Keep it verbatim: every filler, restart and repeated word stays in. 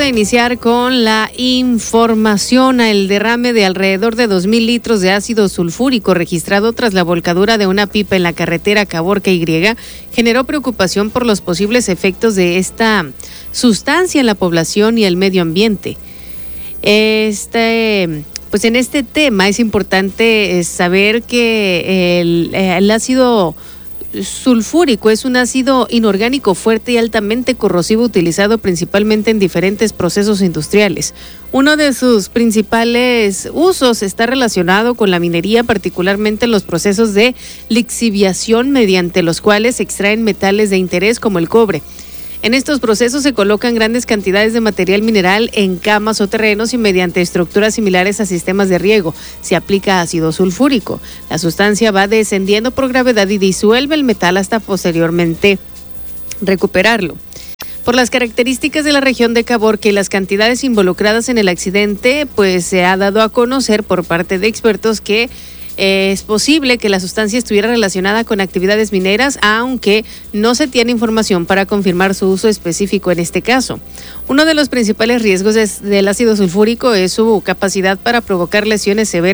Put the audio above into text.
de iniciar con la información. El derrame de alrededor de dos mil litros de ácido sulfúrico registrado tras la volcadura de una pipa en la carretera Caborca-Y generó preocupación por los posibles efectos de esta sustancia en la población y el medio ambiente. Este, pues en este tema es importante saber que el, el ácido sulfúrico es un ácido inorgánico fuerte y altamente corrosivo utilizado principalmente en diferentes procesos industriales. Uno de sus principales usos está relacionado con la minería, particularmente en los procesos de lixiviación mediante los cuales se extraen metales de interés como el cobre. En estos procesos se colocan grandes cantidades de material mineral en camas o terrenos y mediante estructuras similares a sistemas de riego se aplica ácido sulfúrico. La sustancia va descendiendo por gravedad y disuelve el metal hasta posteriormente recuperarlo. Por las características de la región de Caborca y las cantidades involucradas en el accidente, pues se ha dado a conocer por parte de expertos que es posible que la sustancia estuviera relacionada con actividades mineras, aunque no se tiene información para confirmar su uso específico en este caso. Uno de los principales riesgos del ácido sulfúrico es su capacidad para provocar lesiones severas